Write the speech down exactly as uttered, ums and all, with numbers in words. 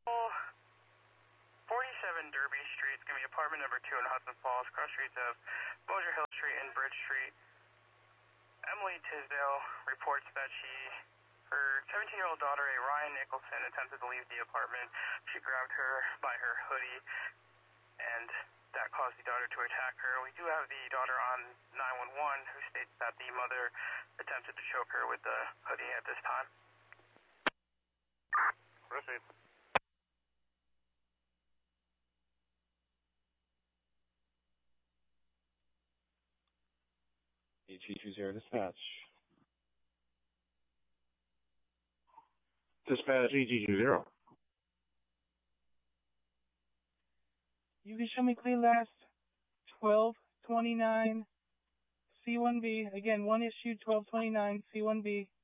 forty-seven Derby Street. It's going to be apartment number two in Hudson Falls, cross streets of Mosier Hill Street and Bridge Street. Emily Tisdale reports that she, her seventeen-year-old daughter, a Ryan Nicholson, attempted to leave the apartment. She grabbed her by her hoodie, and that caused the daughter to attack her. We do have the daughter on nine one one, who states that the mother attempted to choke her with the hoodie at this time. Proceed. H E two zero dispatch. Dispatch E G two zero. You can show me clear last twelve twenty-nine C one B. Again, one issue twelve twenty-nine C one B.